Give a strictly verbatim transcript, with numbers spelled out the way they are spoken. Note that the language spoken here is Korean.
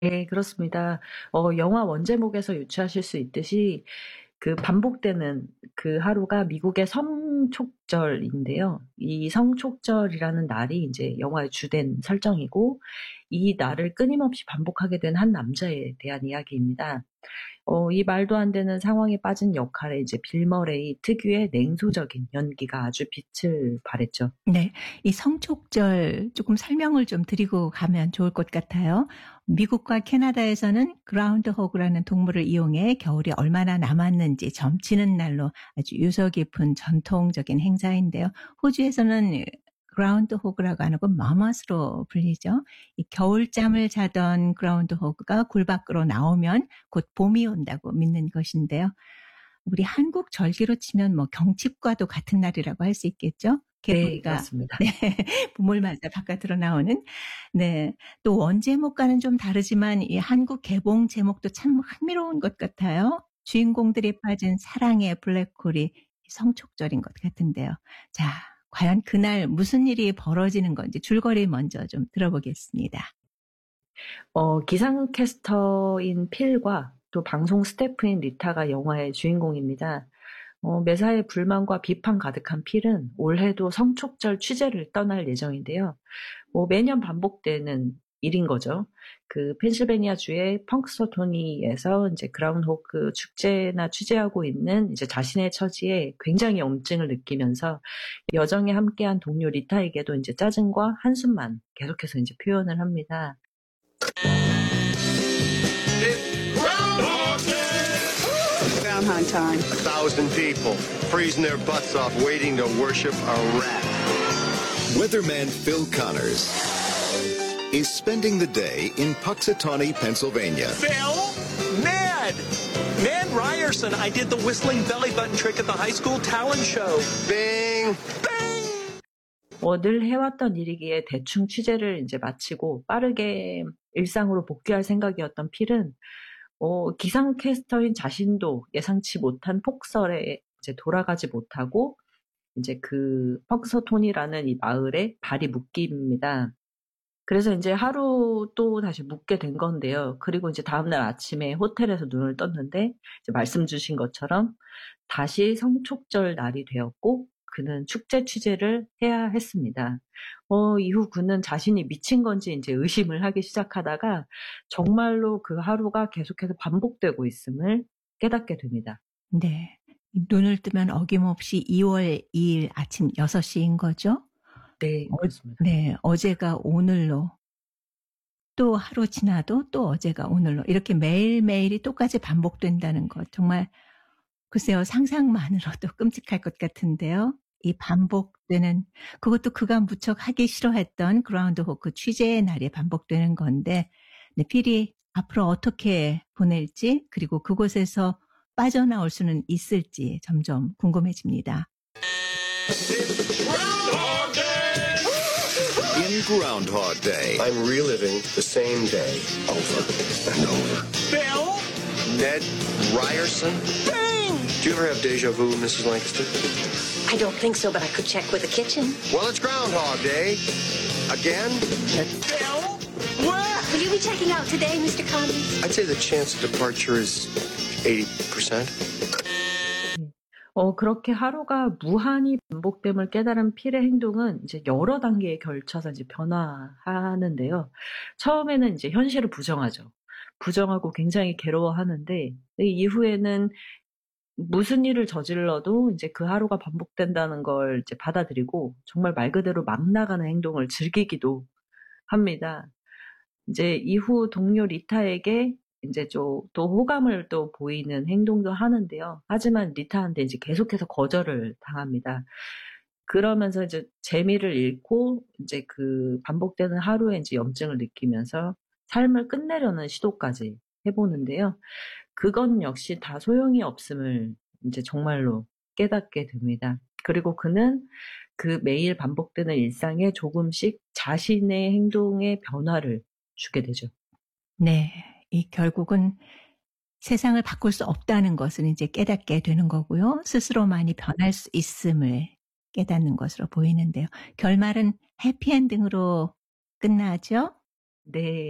네, 그렇습니다. 어 영화 원제목에서 유추하실 수 있듯이 그 반복되는 그 하루가 미국의 성촉절인데요. 이 성촉절이라는 날이 인제 영화의 주된 설정이고 이 날을 끊임없이 반복하게 된 한 남자에 대한 이야기입니다. 어 이 말도 안 되는 상황에 빠진 역할에 이제 빌 머레이 특유의 냉소적인 연기가 아주 빛을 발했죠. 네. 이 성촉절 조금 설명을 좀 드리고 가면 좋을 것 같아요. 미국과 캐나다에서는 그라운드호그라는 동물을 이용해 겨울이 얼마나 남았는지 점치는 날로 아주 유서 깊은 전통적인 행사인데요. 호주에서는 그라운드호그라고 안 하고 마머스로 불리죠. 이 겨울잠을 자던 그라운드호그가 굴 밖으로 나오면 곧 봄이 온다고 믿는 것인데요. 우리 한국 절기로 치면 뭐 경칩과도 같은 날이라고 할 수 있겠죠. 네, 개구리가 그렇습니다. 네, 봄을 맞아 바깥으로 나오는. 네, 또 원제목과는 좀 다르지만 이 한국 개봉 제목도 참 흥미로운 것 같아요. 주인공들이 빠진 사랑의 블랙홀이 성촉절인 것 같은데요. 자, 과연 그날 무슨 일이 벌어지는 건지 줄거리 먼저 좀 들어보겠습니다. 어 기상캐스터인 필과 또 방송 스태프인 리타가 영화의 주인공입니다. 어 매사에 불만과 비판 가득한 필은 올해도 성촉절 취재를 떠날 예정인데요. 뭐 매년 반복되는 일인 거죠. 그 펜실베니아주의 펑크서토니에서 이제 그라운드호그 축제나 취재하고 있는 이제 자신의 처지에 굉장히 염증을 느끼면서 여정에 함께한 동료 리타에게도 이제 짜증과 한숨만 계속해서 이제 표현을 합니다. Groundhog time. A thousand people freezing their butts off waiting to worship a rat. Weatherman Phil Connors is spending the day in Puxatawney, Pennsylvania. Phil? Ned! Ned Ryerson. I did the whistling belly button trick at the high school talent show. Bing! Bing! 어, 늘 해왔던 일이기에 대충 취재를 이제 마치고 빠르게 일상으로 복귀할 생각이었던 필은 어, 기상캐스터인 자신도 예상치 못한 폭설에 이제 돌아가지 못하고 이제 그 펑크서톤이라는 이 마을에 발이 묶입니다. 그래서 이제 하루 또 다시 묵게 된 건데요. 그리고 이제 다음날 아침에 호텔에서 눈을 떴는데 이제 말씀 주신 것처럼 다시 성촉절 날이 되었고 그는 축제 취재를 해야 했습니다. 어, 이후 그는 자신이 미친 건지 이제 의심을 하기 시작하다가 정말로 그 하루가 계속해서 반복되고 있음을 깨닫게 됩니다. 네. 눈을 뜨면 어김없이 이월 이일 아침 여섯 시인 거죠? 네, 그렇습니다. 네, 어제가 오늘로 또 하루 지나도 또 어제가 오늘로 이렇게 매일매일이 똑같이 반복된다는 것 정말 글쎄요 상상만으로도 끔찍할 것 같은데요. 이 반복되는 그것도 그가 무척 하기 싫어했던 그라운드호그 취재의 날이 반복되는 건데 네, 필이 앞으로 어떻게 보낼지 그리고 그곳에서 빠져나올 수는 있을지 점점 궁금해집니다. In Groundhog Day, I'm reliving the same day over and over. Phil? Ned Ryerson? Bing! Do you ever have deja vu, Missus Lancaster? I don't think so, but I could check with the kitchen. Well, it's Groundhog Day. Again? Phil? What? Will you be checking out today, Mister Connors? I'd say the chance of departure is eighty percent. 어, 그렇게 하루가 무한히 반복됨을 깨달은 필의 행동은 이제 여러 단계에 걸쳐서 이제 변화하는데요. 처음에는 이제 현실을 부정하죠. 부정하고 굉장히 괴로워하는데, 이후에는 무슨 일을 저질러도 이제 그 하루가 반복된다는 걸 이제 받아들이고, 정말 말 그대로 막 나가는 행동을 즐기기도 합니다. 이제 이후 동료 리타에게 이제 좀 또 호감을 또 보이는 행동도 하는데요. 하지만 리타한테 이제 계속해서 거절을 당합니다. 그러면서 이제 재미를 잃고 이제 그 반복되는 하루에 이제 염증을 느끼면서 삶을 끝내려는 시도까지 해보는데요. 그건 역시 다 소용이 없음을 이제 정말로 깨닫게 됩니다. 그리고 그는 그 매일 반복되는 일상에 조금씩 자신의 행동에 변화를 주게 되죠. 네. 이 결국은 세상을 바꿀 수 없다는 것을 이제 깨닫게 되는 거고요. 스스로만이 변할 수 있음을 깨닫는 것으로 보이는데요. 결말은 해피엔딩으로 끝나죠? 네.